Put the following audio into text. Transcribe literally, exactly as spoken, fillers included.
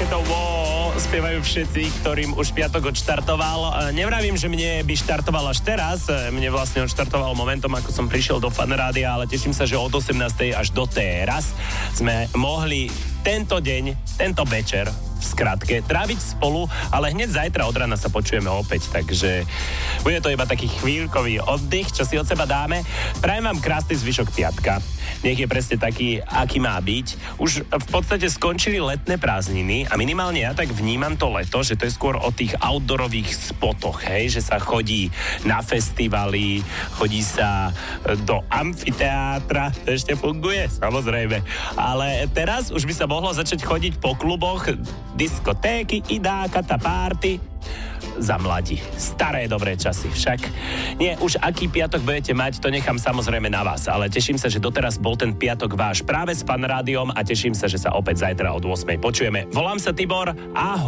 to wow spievajú všetci, ktorým už piatok odštartoval. Nevravím, že mne by štartoval až teraz. Mne vlastne odštartoval momentom, ako som prišiel do Fan Rádia, ale teším sa, že od osemnástej až do teraz sme mohli tento deň, tento večer v skratke tráviť spolu, ale hneď zajtra od rána sa počujeme opäť, takže bude to iba taký chvíľkový oddych, čo si od seba dáme. Prajem vám krásny zvyšok piatka. Nech je presne taký, aký má byť. Už v podstate skončili letné prázdniny a minimálne ja tak vnímam to leto, že to je skôr o tých outdoorových spotoch, hej, že sa chodí na festivaly, chodí sa do amfiteátra, to ešte funguje, samozrejme. Ale teraz už by sa mohlo začať chodiť po kluboch, diskotéky, idáka, tá party za mladí. Staré dobré časy. Však nie, už aký piatok budete mať, to nechám samozrejme na vás, ale teším sa, že doteraz bol ten piatok váš práve s Fan Rádiom a teším sa, že sa opäť zajtra od ôsmej počujeme. Volám sa Tibor, ahoj.